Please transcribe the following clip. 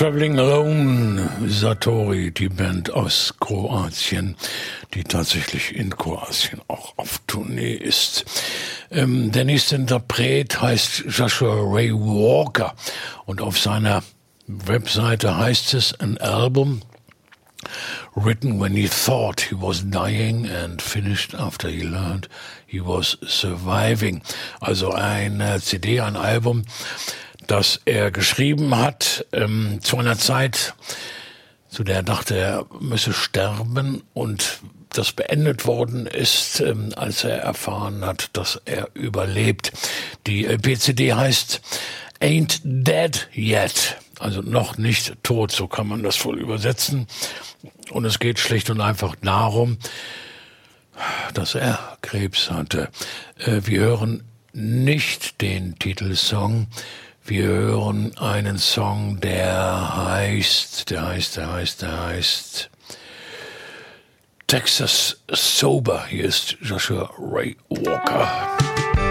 Traveling Alone, Satori, die Band aus Kroatien, die tatsächlich in Kroatien auch auf Tournee ist. Der nächste Interpret heißt Joshua Ray Walker und auf seiner Webseite heißt es, an album written when he thought he was dying and finished after he learned he was surviving. Also eine CD, ein Album, das er geschrieben hat zu einer Zeit, zu der er dachte, er müsse sterben und das beendet worden ist, als er erfahren hat, dass er überlebt. Die LP-CD heißt Ain't Dead Yet, also noch nicht tot, so kann man das wohl übersetzen. Und es geht schlicht und einfach darum, dass er Krebs hatte. Wir hören nicht den Titelsong, wir hören einen Song, der heißt Texas Sober. Hier ist Joshua Ray Walker.